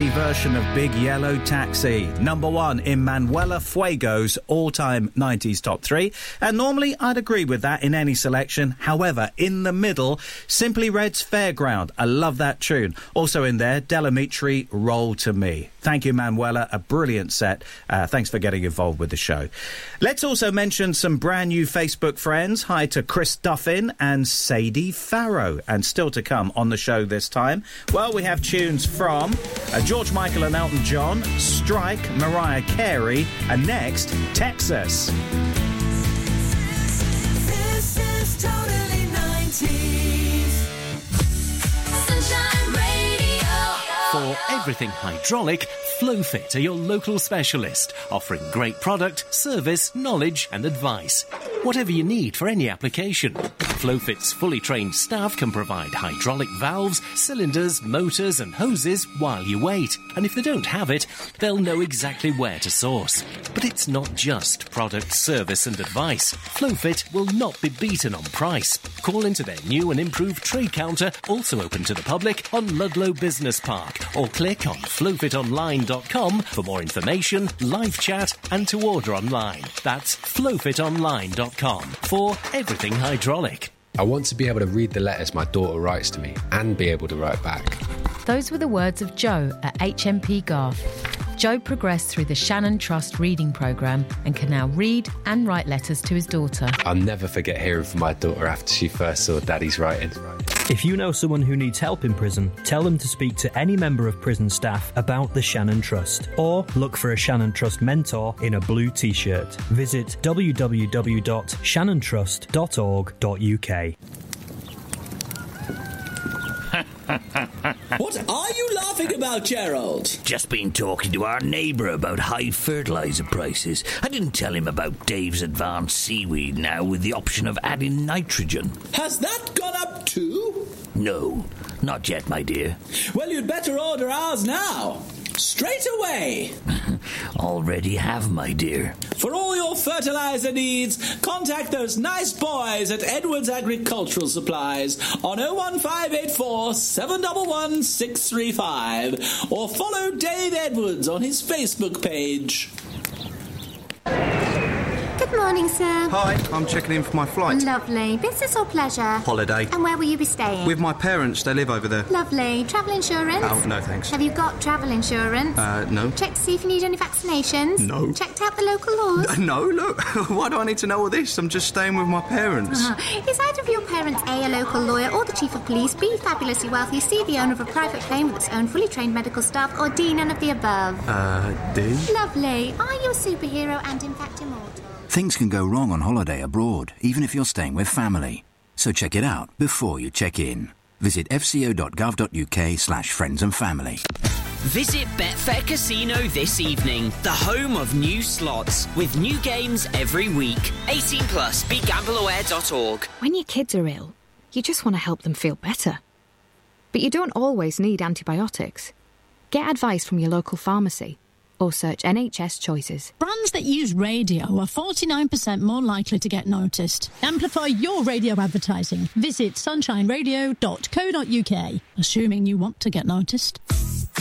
Disney version of Big Yellow Taxi. Number 1 in Manuela Fuego's all-time 90s top 3. And normally I'd agree with that in any selection. However, in the middle, Simply Red's Fairground. I love that tune. Also in there, Delamitri, Roll to Me. Thank you, Manuela. A brilliant set. Thanks for getting involved with the show. Let's also mention some brand new Facebook friends. Hi to Chris Duffin and Sadie Farrow. And still to come on the show this time, well, we have tunes from George Michael and Elton John, Strike, Mariah Carey, and next, Texas. This is totally 90s. Sunshine Radio. For everything hydraulic, Flowfit are your local specialist, offering great product, service, knowledge and advice. Whatever you need for any application. Flowfit's fully trained staff can provide hydraulic valves, cylinders, motors and hoses while you wait. And if they don't have it, they'll know exactly where to source. But it's not just product, service and advice. Flowfit will not be beaten on price. Call into their new and improved trade counter, also open to the public, on Ludlow Business Park, or click on flowfitonline.com for more information, live chat and to order online. That's flowfitonline.com for everything hydraulic. I want to be able to read the letters my daughter writes to me and be able to write back. Those were the words of Joe at HMP Garth. Joe progressed through the Shannon Trust reading programme and can now read and write letters to his daughter. I'll never forget hearing from my daughter after she first saw Daddy's writing. If you know someone who needs help in prison, tell them to speak to any member of prison staff about the Shannon Trust, or look for a Shannon Trust mentor in a blue t-shirt. Visit www.shannontrust.org.uk. What are you laughing about, Gerald? Just been talking to our neighbour about high fertiliser prices. I didn't tell him about Dave's Advanced Seaweed now with the option of adding nitrogen. Has that gone up too? No, not yet, my dear. Well, you'd better order ours now. Straight away. Already have, my dear. For all your fertiliser needs, contact those nice boys at Edwards Agricultural Supplies on 01584 711 635 or follow Dave Edwards on his Facebook page. Good morning, sir. Hi, I'm checking in for my flight. Lovely. Business or pleasure? Holiday. And where will you be staying? With my parents, they live over there. Lovely. Travel insurance? Oh, no thanks. Have you got travel insurance? No. Checked to see if you need any vaccinations? No. Checked out the local laws? No, look. Why do I need to know all this? I'm just staying with my parents. Is either of your parents A, a local lawyer, or the chief of police, B, fabulously wealthy, C, the owner of a private plane with its own fully trained medical staff, or D, none of the above? D? Lovely. Are you a superhero and in fact immortal? Things can go wrong on holiday abroad, even if you're staying with family. So check it out before you check in. Visit fco.gov.uk/friends and family. Visit Betfair Casino this evening, the home of new slots, with new games every week. 18 plus, begambleaware.org. When your kids are ill, you just want to help them feel better. But you don't always need antibiotics. Get advice from your local pharmacy or search NHS Choices. Brands that use radio are 49% more likely to get noticed. Amplify your radio advertising. Visit sunshineradio.co.uk, assuming you want to get noticed.